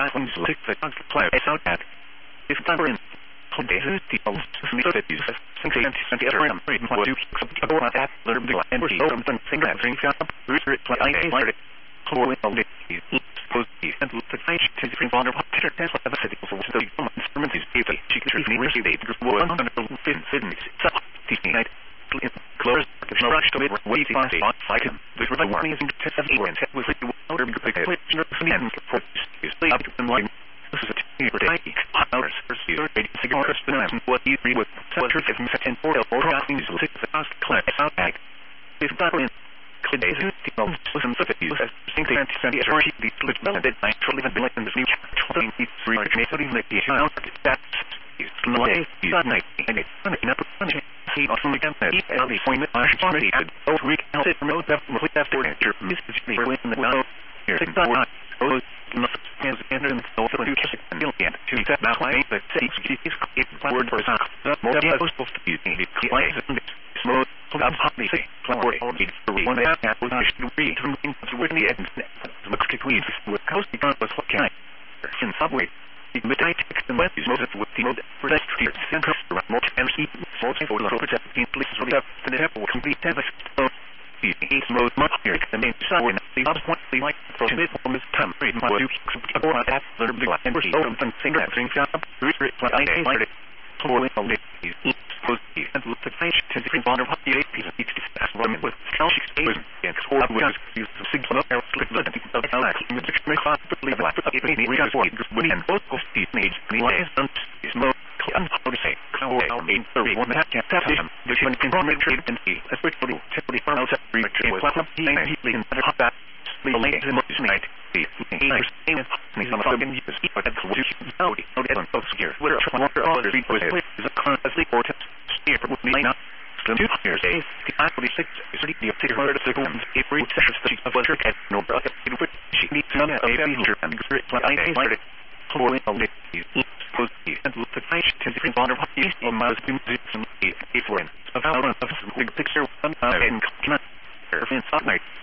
iPhones lick the play out at. If ever in Sunday, people that use simply anti-ram reading what you about that learn the and we something think that thing shop research play I started for all the suppose the and the fight to different bond of Peter Tesla of the city for the instrument is safely she could really date because 150 so night close no rush to it way fast on fight him the warning is to have event with the outer big picture and for is the up and line this is a hours cigars and what you read with pleasure if you set in for or things will take the fast class out back if that in days people listen to the use as simply anti-sandy or the split melted naturally even like in the new 23 like the out that is like is night and it's never funny see on the campus and the point I should oh recount it remote definitely after enter this is the in the now here oh has entered in the field and to set that way but say it's word for sound more supposed to be the class and smooth I'm happy to flower only for one that was I should read from the end looks to tweet with coast because what can I in subway the midnight text and web is most with the mode for that fear center around more MC for protecting police for the example complete tempest the mode much here the main sign the other point the like from this from this time read my you about that the big and something thing that thing up research what I started for all these supposed and look at face to different bond of the piece of each as women with selfish space and for with use of signal air split the like with the make fast to believe like any real for when and both of these needs the license is more how to say how in 31 that can tap him which when can trade and see especially typically for out reach with what he can that the late night the he's on fucking use but that's what you know the folks here where others is a constantly or here with me not the 2 years the actually 6 is the particular sequence if we sessions that of what at no brother she needs to know a feature and great what I started for all the supposed and look at face to different bond of east on miles if we're in of how of big picture and in night